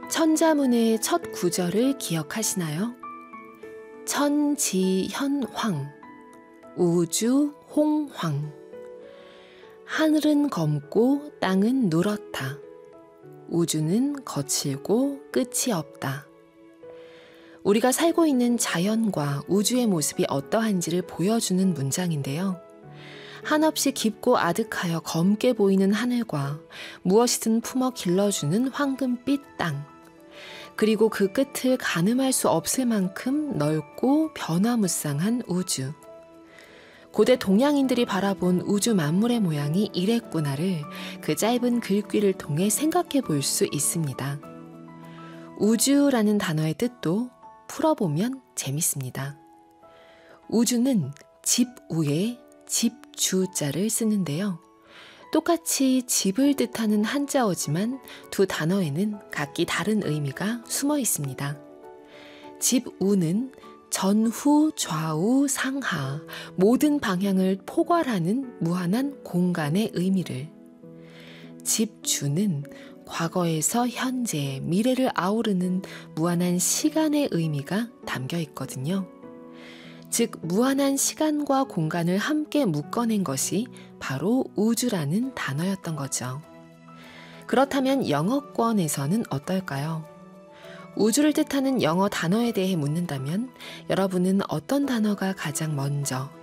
천자문의 첫 구절을 기억하시나요? 천지현황, 우주홍황. 하늘은 검고 땅은 누렇다. 우주는 거칠고 끝이 없다. 우리가 살고 있는 자연과 우주의 모습이 어떠한지를 보여주는 문장인데요. 한없이 깊고 아득하여 검게 보이는 하늘과 무엇이든 품어 길러주는 황금빛 땅, 그리고 그 끝을 가늠할 수 없을 만큼 넓고 변화무쌍한 우주. 고대 동양인들이 바라본 우주 만물의 모양이 이랬구나를 그 짧은 글귀를 통해 생각해 볼 수 있습니다. 우주라는 단어의 뜻도 풀어보면 재밌습니다. 우주는 집 위에 집주자를 쓰는데요. 똑같이 집을 뜻하는 한자어지만 두 단어에는 각기 다른 의미가 숨어 있습니다. 집우는 전후, 좌우, 상하 모든 방향을 포괄하는 무한한 공간의 의미를, 집주는 과거에서 현재, 미래를 아우르는 무한한 시간의 의미가 담겨 있거든요. 즉 무한한 시간과 공간을 함께 묶어낸 것이 바로 우주라는 단어였던 거죠. 그렇다면 영어권에서는 어떨까요? 우주를 뜻하는 영어 단어에 대해 묻는다면 여러분은 어떤 단어가 가장 먼저